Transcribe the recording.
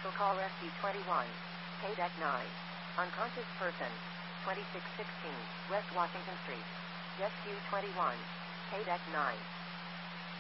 Vehicle call SC21. Deck 9. Unconscious person. 2616 West Washington Street. Rescue 21. Deck 9.